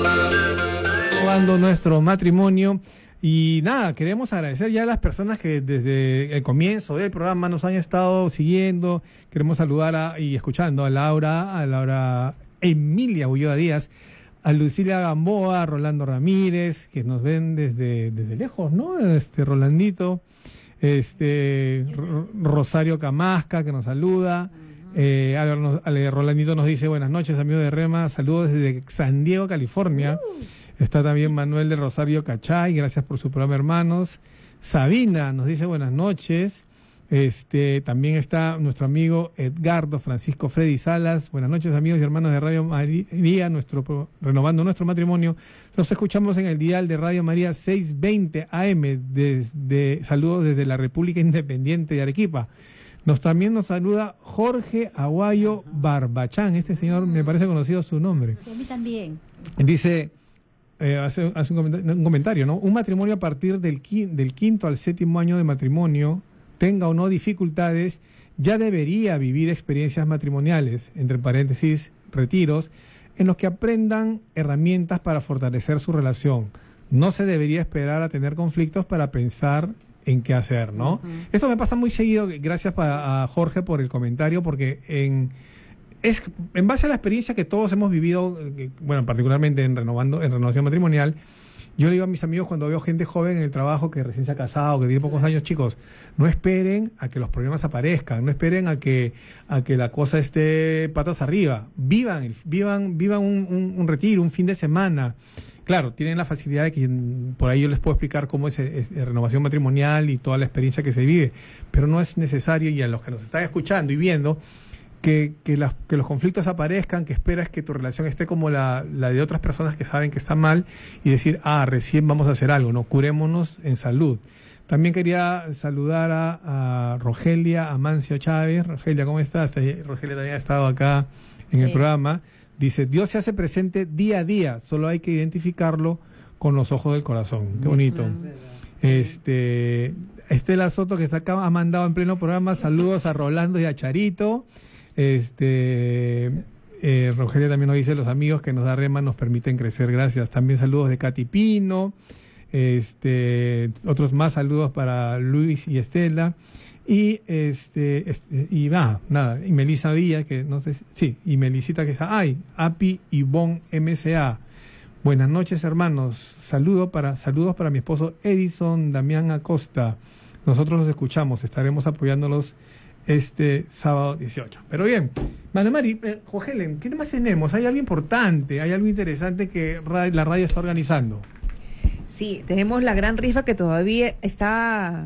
Renovando nuestro matrimonio. Y nada, queremos agradecer ya a las personas que desde el comienzo del programa nos han estado siguiendo. Queremos saludar y escuchando a Laura Emilia Ulloa Díaz, a Lucilia Gamboa, a Rolando Ramírez, que nos ven desde lejos, ¿no? Rolandito, Rosario Camasca, que nos saluda. Rolandito nos dice: buenas noches, amigos de Rema, saludos desde San Diego, California. Está también Manuel de Rosario Cachay, gracias por su programa, hermanos. Sabina nos dice buenas noches. También está nuestro amigo Edgardo Francisco Freddy Salas. Buenas noches, amigos y hermanos de Radio María, renovando nuestro matrimonio. Los escuchamos en el dial de Radio María 620 AM, saludos desde la República Independiente de Arequipa. También nos saluda Jorge Aguayo Barbachán. Este señor me parece conocido su nombre. Sí, a mí también. Dice... hace un comentario, ¿no? Un matrimonio a partir del quinto al séptimo año de matrimonio, tenga o no dificultades, ya debería vivir experiencias matrimoniales, entre paréntesis, retiros, en los que aprendan herramientas para fortalecer su relación. No se debería esperar a tener conflictos para pensar en qué hacer, ¿no? Esto me pasa muy seguido, gracias a Jorge por el comentario, porque es en base a la experiencia que todos hemos vivido, bueno, particularmente en renovación matrimonial. Yo le digo a mis amigos cuando veo gente joven en el trabajo que recién se ha casado, que tiene pocos años, chicos, no esperen a que los problemas aparezcan, no esperen a que la cosa esté patas arriba. Vivan un retiro, un fin de semana. Claro, tienen la facilidad de que por ahí yo les puedo explicar cómo es renovación matrimonial y toda la experiencia que se vive, pero no es necesario, y a los que nos están escuchando y viendo, que los conflictos aparezcan, que esperas que tu relación esté como la de otras personas que saben que está mal y decir, recién vamos a hacer algo, ¿no? Curémonos en salud. También quería saludar a Rogelia Amancio Chávez. Rogelia, ¿cómo estás? Rogelia también ha estado acá en el programa. Dice: Dios se hace presente día a día, solo hay que identificarlo con los ojos del corazón. Qué bonito. Estela Soto, que está acá, ha mandado en pleno programa saludos a Rolando y a Charito. Rogelia también nos dice: los amigos que nos da Rema nos permiten crecer, gracias. También saludos de Katy Pino, otros más saludos para Luis y Estela, y Melissa Villa, que no sé, y Melisita, que está, Api Ivonne MCA. Buenas noches, hermanos, saludos para mi esposo Edison Damián Acosta. Nosotros los escuchamos, estaremos apoyándolos este sábado 18. Pero bien, Mari, Helen, ¿qué más tenemos? ¿Hay algo importante, hay algo interesante que la radio está organizando? Sí, tenemos la gran rifa que todavía está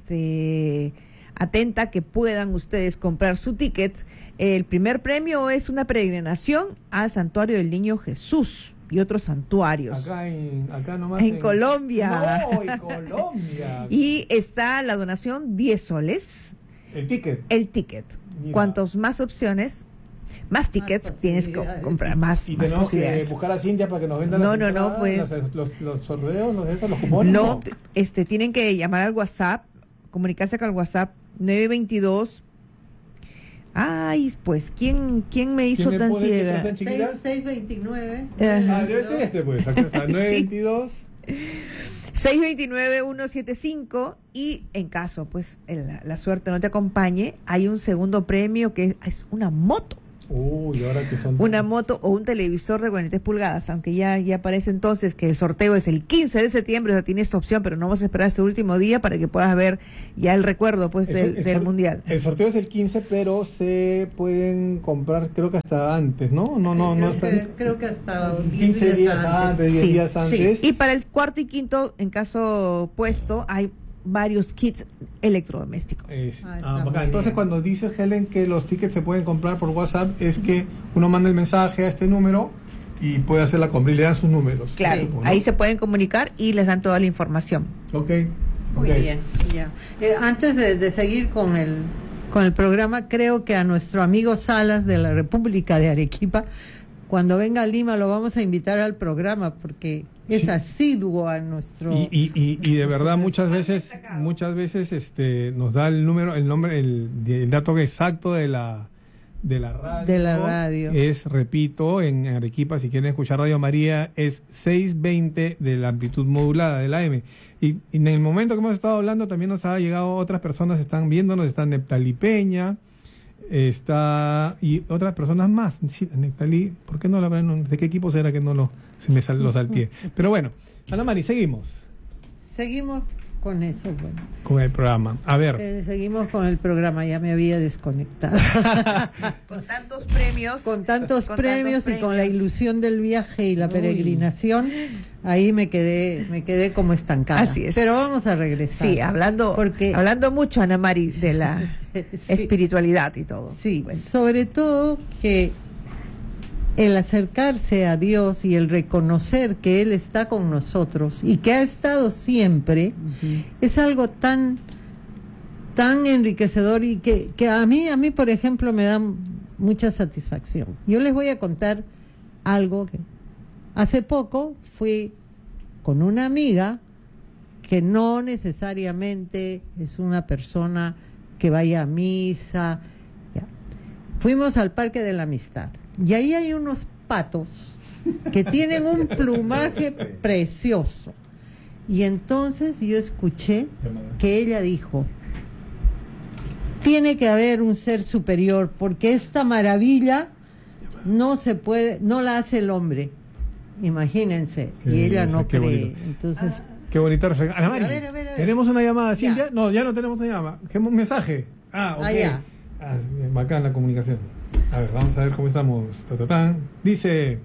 atenta que puedan ustedes comprar su ticket. El primer premio es una peregrinación al Santuario del Niño Jesús y otros santuarios. Acá nomás en Colombia. No, en Colombia. Y está la donación 10 soles. El ticket. Mira. Cuantos más opciones, más tickets tienes que comprar, más tenemos posibilidades. Que buscar a Cintia para que nos venda los sorteos, los cupones. No, tienen que llamar al WhatsApp, comunicarse con el WhatsApp 922. Pues, ¿quién me hizo tan ciega? 629. Debe ser pues. Acá está, 922. 629-175, y en caso pues la suerte no te acompañe, hay un segundo premio que es una moto. ¿Ahora qué son? Una moto o un televisor de 43 pulgadas, aunque ya aparece entonces que el sorteo es el 15 de septiembre, o sea, tienes esta opción, pero no vas a esperar hasta el último día para que puedas ver ya el recuerdo pues del Mundial. El sorteo es el 15, pero se pueden comprar creo que hasta antes, ¿no? Creo que hasta 15 días antes, 10 días antes. Y para el cuarto y quinto, en caso puesto, hay varios kits electrodomésticos. Entonces, cuando dices, Helen, que los tickets se pueden comprar por WhatsApp, es que uno manda el mensaje a este número y puede hacer la compra y le dan sus números. Claro, ¿no? Ahí se pueden comunicar y les dan toda la información. Muy bien, ya. Antes de seguir con el programa, creo que a nuestro amigo Salas de la República de Arequipa, cuando venga a Lima lo vamos a invitar al programa porque es asiduo a nuestro... Y de verdad muchas veces nos da el número, el nombre, el dato exacto de la de la radio. De la radio. Es, repito, en Arequipa, si quieren escuchar Radio María, es 620 de la amplitud modulada de la AM. Y en el momento que hemos estado hablando, también nos ha llegado otras personas, están viéndonos, están Neptali Peña, está, y otras personas más. Sí, Neptali, ¿por qué no la ven? ¿De qué equipo será que no lo salteé? Pero bueno, Ana Mari, seguimos. Seguimos con eso, bueno. Con el programa. A ver. Seguimos con el programa, ya me había desconectado. Con tantos premios. Con tantos premios y con la ilusión del viaje y la peregrinación, ahí me quedé como estancada. Así es. Pero vamos a regresar. Sí, hablando mucho, Ana Mari, de la sí, espiritualidad y todo. Sí, bueno. Sobre todo que el acercarse a Dios y el reconocer que Él está con nosotros y que ha estado siempre, es algo tan enriquecedor y que a mí, por ejemplo, me da mucha satisfacción. Yo les voy a contar algo que hace poco fui con una amiga que no necesariamente es una persona que vaya a misa. Ya. Fuimos al Parque de la Amistad. Y ahí hay unos patos que tienen un plumaje precioso. Y entonces yo escuché que ella dijo, tiene que haber un ser superior, porque esta maravilla no la hace el hombre. Imagínense. Y ella no cree. Entonces, qué bonita referencia. Ana Mari, a ver. ¿tenemos una llamada? ¿Sí? ¿Ya? No, ya no tenemos una llamada. ¿Un mensaje? Ok. Bacán la comunicación. A ver, vamos a ver cómo estamos. Dice...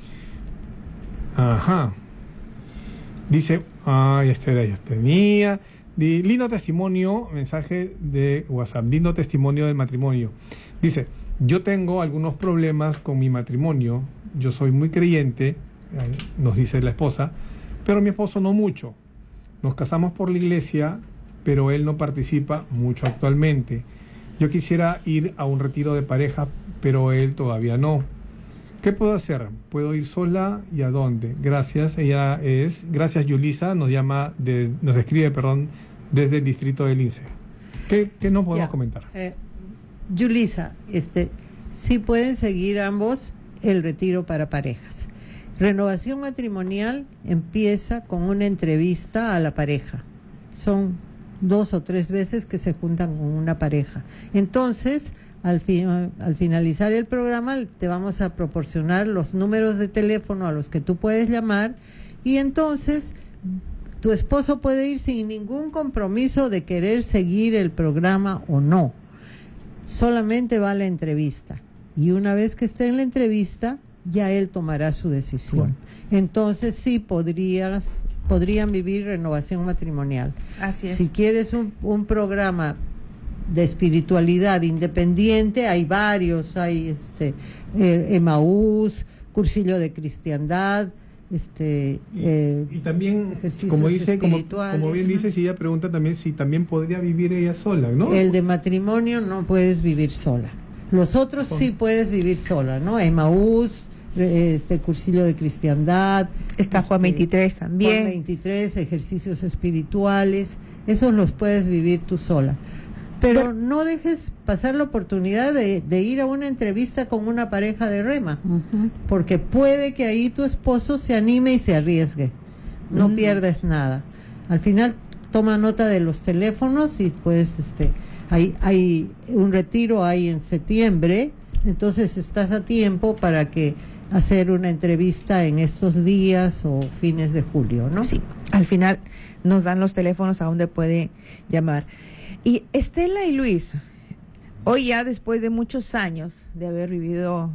Dice... ya tenía... Lindo testimonio, mensaje de WhatsApp. Lindo testimonio del matrimonio. Dice, yo tengo algunos problemas con mi matrimonio. Yo soy muy creyente, nos dice la esposa, pero mi esposo no mucho. Nos casamos por la iglesia, pero él no participa mucho actualmente. Yo quisiera ir a un retiro de pareja, pero él todavía no. ¿Qué puedo hacer? ¿Puedo ir sola y a dónde? Gracias. Gracias Yulisa, nos escribe, desde el distrito del INSE. ¿Qué no podemos comentar? Yulisa, sí pueden seguir ambos el retiro para parejas. Renovación matrimonial empieza con una entrevista a la pareja. Son 2 o 3 veces que se juntan con una pareja. Entonces, al finalizar el programa, te vamos a proporcionar los números de teléfono a los que tú puedes llamar, y entonces tu esposo puede ir sin ningún compromiso de querer seguir el programa o no. Solamente va a la entrevista, y una vez que esté en la entrevista, ya él tomará su decisión. Entonces sí podrían vivir renovación matrimonial. Así es. Si quieres un programa de espiritualidad independiente, hay varios, hay Emaús, Cursillo de Cristiandad, y también, como bien dice, si ella pregunta también si también podría vivir ella sola, ¿no? El de matrimonio no puedes vivir sola. Los otros sí puedes vivir sola, ¿no? Emaús, Cursillo de Cristiandad, está Juan 23 también. Juan 23, ejercicios espirituales, esos los puedes vivir tú sola. Pero no dejes pasar la oportunidad de ir a una entrevista con una pareja de rema, porque puede que ahí tu esposo se anime y se arriesgue. No pierdes nada. Al final toma nota de los teléfonos y pues hay un retiro ahí en septiembre, entonces estás a tiempo para que hacer una entrevista en estos días o fines de julio, ¿no? Sí, al final nos dan los teléfonos a donde puede llamar. Y Estela y Luis, hoy ya después de muchos años de haber vivido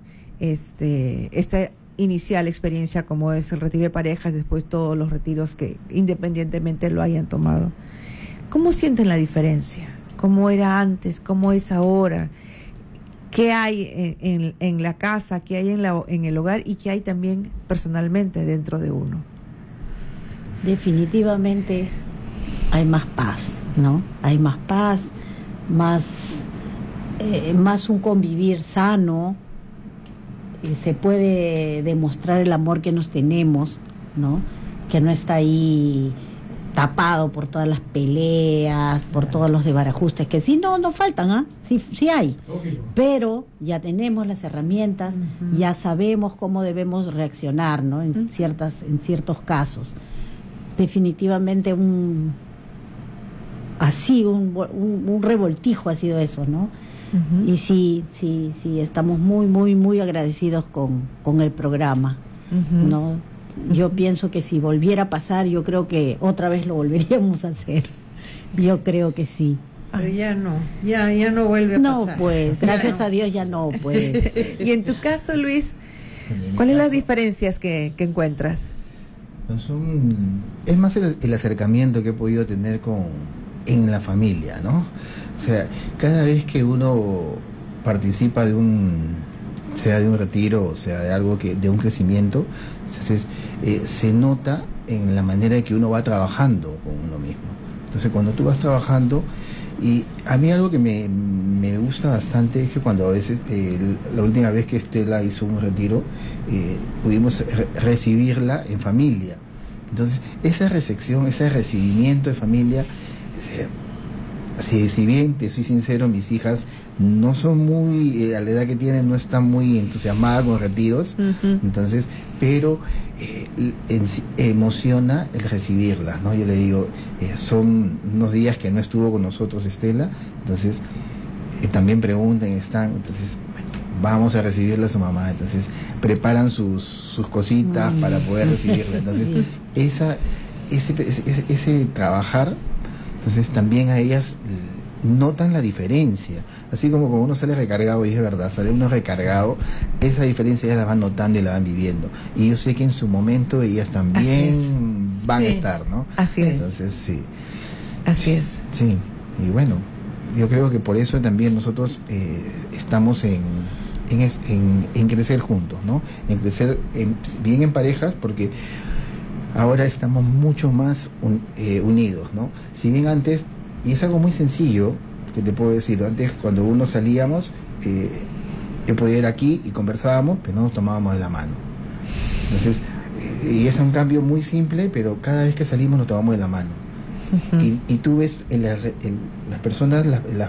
esta inicial experiencia como es el retiro de parejas, después todos los retiros que independientemente lo hayan tomado, ¿cómo sienten la diferencia? ¿Cómo era antes? ¿Cómo es ahora? ¿Qué hay en la casa? ¿Qué hay en el hogar? ¿Y qué hay también personalmente dentro de uno? Definitivamente hay más paz, ¿no? Hay más paz, más un convivir sano, se puede demostrar el amor que nos tenemos, ¿no? Que no está ahí tapado por todas las peleas, por todos los desbarajustes, que sí, no faltan, ¿ah? Sí hay. Pero ya tenemos las herramientas, ya sabemos cómo debemos reaccionar, ¿no? En ciertos casos. Definitivamente un revoltijo ha sido eso, ¿no? Y sí, estamos muy agradecidos con el programa, ¿no? Yo pienso que si volviera a pasar, yo creo que otra vez lo volveríamos a hacer. Yo creo que sí. Pero ya no vuelve a pasar. No, pues, gracias a Dios ya no, pues. Y en tu caso, Luis, ¿cuáles son las diferencias que encuentras? Es más el acercamiento que he podido tener en la familia, ¿no? O sea, cada vez que uno participa sea de un retiro, o sea de algo de un crecimiento, entonces se nota en la manera que uno va trabajando con uno mismo. Entonces cuando tú vas trabajando, y a mí algo que me gusta bastante es que cuando a veces, la última vez que Estela hizo un retiro, pudimos recibirla en familia. Entonces esa recepción, ese recibimiento de familia, si bien te soy sincero, mis hijas no son muy, a la edad que tienen, no están muy entusiasmadas con retiros, entonces, pero emociona el recibirlas, ¿no? Yo le digo, son unos días que no estuvo con nosotros Estela, entonces también preguntan, entonces vamos a recibirla a su mamá, entonces preparan sus cositas para poder recibirla, entonces ese trabajar, entonces también a ellas notan la diferencia, así como cuando uno sale recargado, y es verdad, sale uno recargado, esa diferencia ellas la van notando y la van viviendo, y yo sé que en su momento ellas también van a estar, ¿no? Así es. Entonces sí. Así es. Sí, y bueno, yo creo que por eso también nosotros estamos en crecer juntos, ¿no? En crecer bien en parejas, porque ahora estamos mucho más unidos, ¿no? Si bien antes, y es algo muy sencillo que te puedo decir, antes cuando uno salíamos, yo podía ir aquí y conversábamos, pero no nos tomábamos de la mano. Entonces, y es un cambio muy simple, pero cada vez que salimos nos tomamos de la mano. Y tú ves las personas,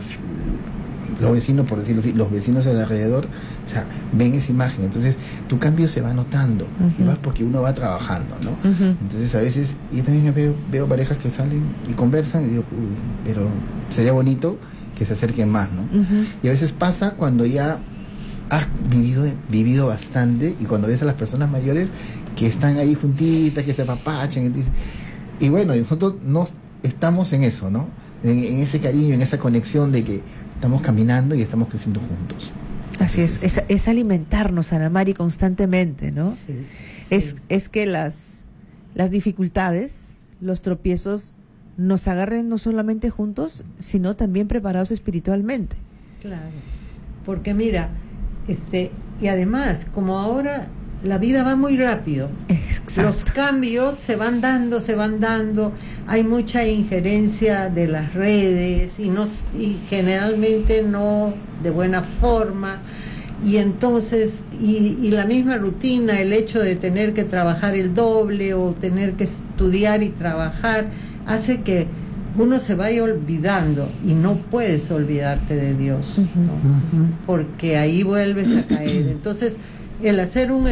los vecinos, por decirlo así, los vecinos alrededor, o sea, ven esa imagen, entonces tu cambio se va notando, y va porque uno va trabajando, ¿no? Entonces a veces, yo también veo parejas que salen y conversan y digo, uy, pero sería bonito que se acerquen más, ¿no? Y a veces pasa cuando ya has vivido bastante, y cuando ves a las personas mayores que están ahí juntitas, que se apapachan, y bueno, nosotros no estamos en eso, ¿no? En ese cariño, en esa conexión de que estamos caminando y estamos creciendo juntos. Así es alimentarnos, Ana Mari, constantemente, ¿no? Sí. Es que las dificultades, los tropiezos, nos agarren no solamente juntos, sino también preparados espiritualmente. Claro, porque mira, y además, como ahora la vida va muy rápido. Exacto. Los cambios se van dando, hay mucha injerencia de las redes y generalmente no de buena forma, y entonces y la misma rutina, el hecho de tener que trabajar el doble o tener que estudiar y trabajar, hace que uno se vaya olvidando, y no puedes olvidarte de Dios, ¿no? Porque ahí vuelves a caer. Entonces, el hacer un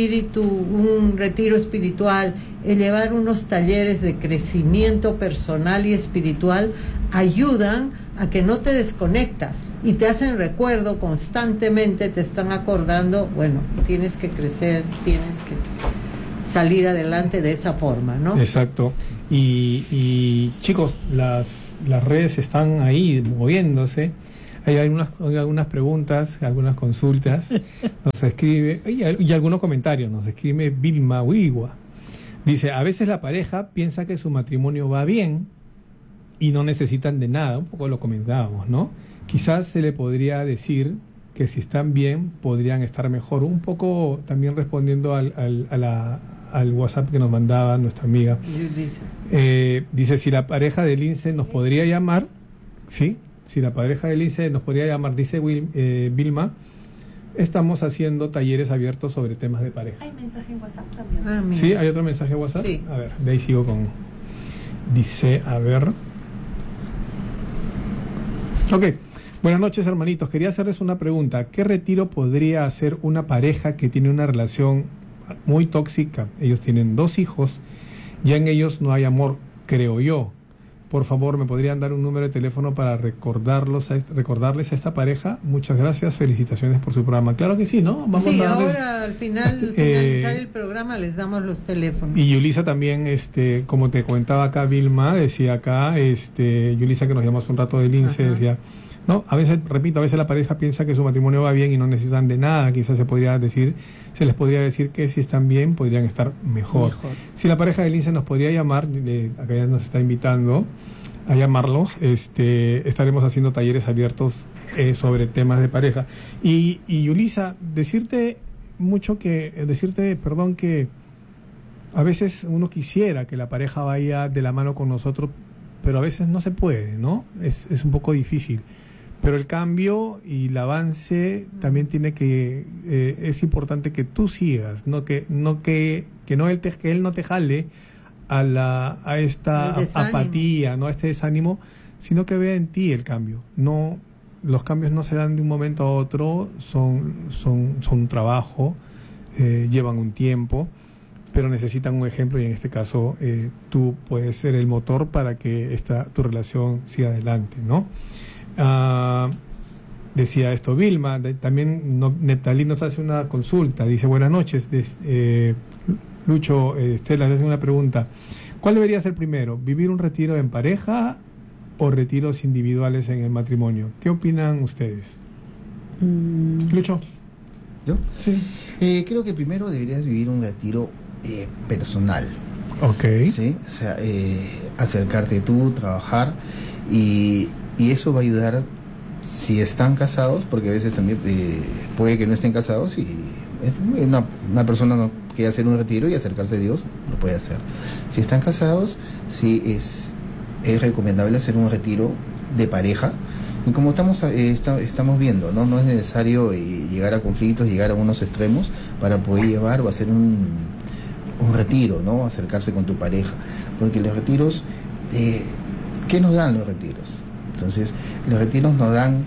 retiro espiritual, el llevar unos talleres de crecimiento personal y espiritual, ayudan a que no te desconectas y te hacen recuerdo constantemente, te están acordando, bueno, tienes que crecer, tienes que salir adelante de esa forma, ¿no? Exacto. Y chicos, las redes están ahí moviéndose. Hay algunas preguntas, algunas consultas, nos escribe, y algunos comentarios, nos escribe Vilma Huigua. Dice, a veces la pareja piensa que su matrimonio va bien y no necesitan de nada, un poco lo comentábamos, ¿no? Quizás se le podría decir que si están bien, podrían estar mejor. Un poco también respondiendo al WhatsApp que nos mandaba nuestra amiga. Dice, si la pareja del Lince nos podría llamar, ¿sí? Si la pareja del INSE nos podría llamar, dice Vilma, estamos haciendo talleres abiertos sobre temas de pareja. Hay mensaje en WhatsApp también. ¿Sí? ¿Hay otro mensaje en WhatsApp? Sí. A ver, de ahí sigo con... Dice, a ver. Ok. Buenas noches, hermanitos. Quería hacerles una pregunta. ¿Qué retiro podría hacer una pareja que tiene una relación muy tóxica? Ellos tienen 2 hijos. Ya en ellos no hay amor, creo yo. Por favor, ¿me podrían dar un número de teléfono para recordarles a esta pareja? Muchas gracias, felicitaciones por su programa. Claro que sí, ¿no? Vamos a darles, ahora al finalizar el programa les damos los teléfonos. Y Yulisa también, como te comentaba acá Vilma, decía acá, Yulisa que nos llamó hace un rato del INSE, decía, no, a veces, repito, a veces la pareja piensa que su matrimonio va bien y no necesitan de nada, quizás se les podría decir que si están bien podrían estar mejor. Si la pareja del INSE nos podría llamar, acá ya nos está invitando a llamarlos, estaremos haciendo talleres abiertos sobre temas de pareja. Y Yulisa, decirte que a veces uno quisiera que la pareja vaya de la mano con nosotros, pero a veces no se puede, ¿no? Es un poco difícil. Pero el cambio y el avance también tiene que es importante que tú sigas, que él no te jale a esta apatía, no a este desánimo, sino que vea en ti el cambio. No, los cambios no se dan de un momento a otro, son un trabajo, llevan un tiempo, pero necesitan un ejemplo y en este caso tú puedes ser el motor para que tu relación siga adelante, ¿no? Decía esto Vilma, también Neptalí nos hace una consulta, dice buenas noches, Lucho, Estela, le hace una pregunta, ¿cuál debería ser primero? ¿Vivir un retiro en pareja o retiros individuales en el matrimonio? ¿Qué opinan ustedes? Lucho. ¿Yo? Sí. Creo que primero deberías vivir un retiro personal. Ok. ¿Sí? O sea, acercarte tú, trabajar y eso va a ayudar si están casados, porque a veces también puede que no estén casados y una persona no quiere hacer un retiro y acercarse a Dios, lo puede hacer. Si están casados, sí es recomendable hacer un retiro de pareja. Y como estamos viendo, no es necesario llegar a conflictos, llegar a unos extremos para poder llevar o hacer un retiro, ¿no? Acercarse con tu pareja. Porque los retiros, ¿qué nos dan los retiros? Entonces, los retiros nos dan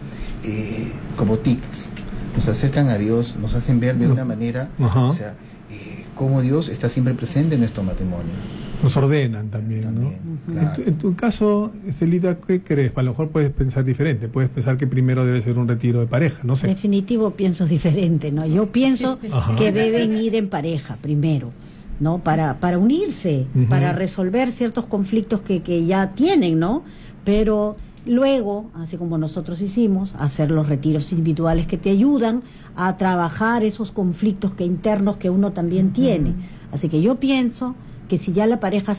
como tics, nos acercan a Dios, nos hacen ver de una manera, o sea, cómo Dios está siempre presente en nuestro matrimonio. Nos ordenan también, ¿no? Claro. En tu caso, Estelita, ¿qué crees? A lo mejor puedes pensar diferente, puedes pensar que primero debe ser un retiro de pareja, no sé. Definitivo pienso diferente, ¿no? Yo pienso que deben ir en pareja primero, ¿no? Para unirse, para resolver ciertos conflictos que ya tienen, ¿no? Pero luego, así como nosotros hicimos, hacer los retiros individuales que te ayudan a trabajar esos conflictos internos que uno también tiene. Así que yo pienso que si ya la pareja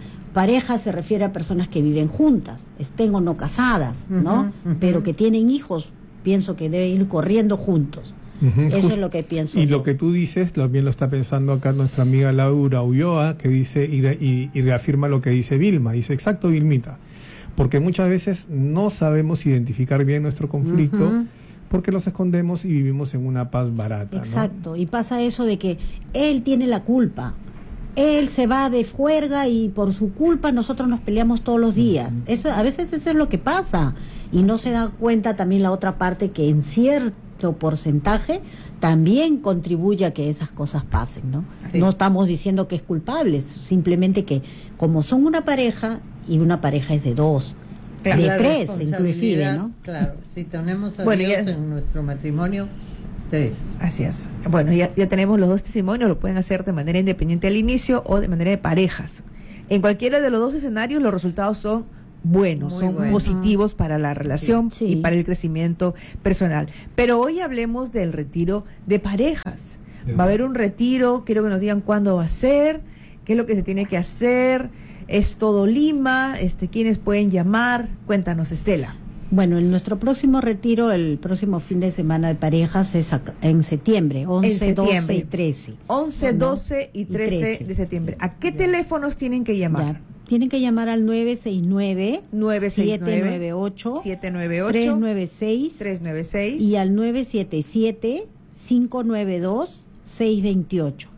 se refiere a personas que viven juntas, estén o no casadas, ¿no? Pero que tienen hijos, pienso que deben ir corriendo juntos. Eso es lo que pienso. Y lo que tú dices, también lo está pensando acá nuestra amiga Laura Ulloa, que dice y reafirma lo que dice Vilma. Dice, exacto, Vilmita. Porque muchas veces no sabemos identificar bien nuestro conflicto porque los escondemos y vivimos en una paz barata. Exacto, ¿no? Y pasa eso de que él tiene la culpa. Él se va de juerga y por su culpa nosotros nos peleamos todos los días. A veces eso es lo que pasa. Y no se da cuenta también la otra parte que en cierto porcentaje también contribuye a que esas cosas pasen, ¿no? Sí. No estamos diciendo que es culpable, simplemente que como son una pareja, y una pareja es de 2, claro, de 3 inclusive, ¿no? Claro, si tenemos a Dios en nuestro matrimonio, 3. Así es. Bueno, ya tenemos los 2 testimonios, lo pueden hacer de manera independiente al inicio o de manera de parejas. En cualquiera de los 2 escenarios los resultados son buenos, son positivos para la relación y para el crecimiento personal. Pero hoy hablemos del retiro de parejas. Va a haber un retiro, quiero que nos digan cuándo va a ser, qué es lo que se tiene que hacer. Es todo Lima, ¿quiénes pueden llamar? Cuéntanos, Estela. Bueno, en nuestro próximo retiro, el próximo fin de semana de parejas es en septiembre, 11, 12 y 13. 11, 12 y 13 de septiembre. ¿A qué teléfonos tienen que llamar? Ya. Tienen que llamar al 969-798 396 396 y al 977-592-628.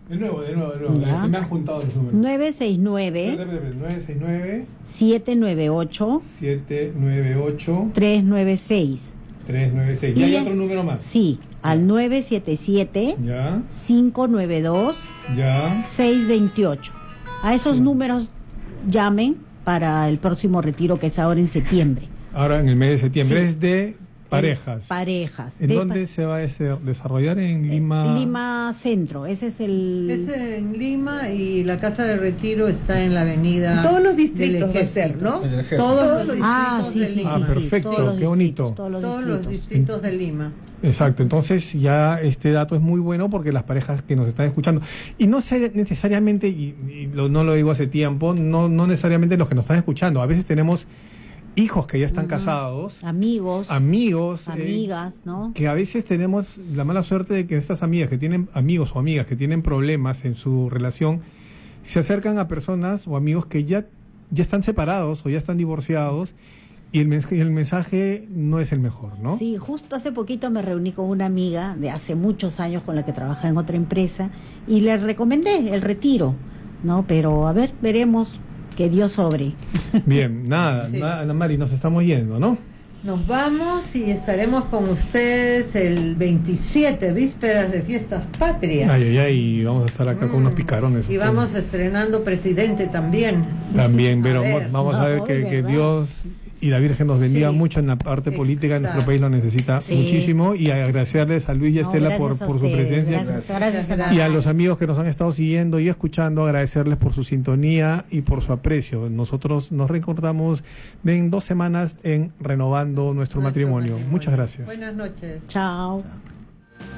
De nuevo. Ya. Se me han juntado los números. 969 969 798 798 396. 396. Y hay otro número más. Sí, al 977 Ya, 592 ya. 628. A esos números llamen para el próximo retiro, que es ahora en septiembre. Ahora en el mes de septiembre Sí. es de parejas. Parejas. ¿En De dónde se va a desarrollar? En Lima. Lima Centro. Ese es el... Es en Lima y la casa de retiro está en la avenida. Todos los distritos del va a ser, Ejército. ¿no? En el ejército. Todos los Ah, distritos sí, de sí, Lima. Ah, perfecto, todos los qué bonito. distritos, todos los Todos los distritos. distritos de Lima. Exacto, entonces ya este dato es muy bueno porque las parejas que nos están escuchando, y no necesariamente, no lo digo hace tiempo, no necesariamente los que nos están escuchando, a veces tenemos hijos que ya están casados, Amigos, amigos, amigas, ¿no? que a veces tenemos la mala suerte de que estas amigas que tienen amigos o amigas que tienen problemas en su relación, se acercan a personas o amigos que ya están separados o ya están divorciados, y el mensaje no es el mejor, ¿no? Sí, justo hace poquito me reuní con una amiga de hace muchos años con la que trabajaba en otra empresa y le recomendé el retiro, ¿no? Pero a ver, veremos, que Dios sobre. Bien, nada, Sí. Ana Mari, nos estamos yendo, ¿no? Nos vamos y estaremos con ustedes el 27, vísperas de Fiestas Patrias. Ay, vamos a estar acá con unos picarones. Y vamos estrenando presidente también. también, pero ver, vamos a ver no, que ¿verdad? Dios y la Virgen nos bendiga Sí. mucho en la parte política. Exacto. Nuestro país lo necesita Sí. muchísimo, y agradecerles a Luis y a No, Estela gracias por a su ustedes, presencia. Gracias a Y a los amigos que nos han estado siguiendo y escuchando, agradecerles por su sintonía y por su aprecio. Nosotros nos reencontramos en 2 semanas en Renovando Nuestro Matrimonio. Muchas gracias. Buenas noches. Chao. Chao.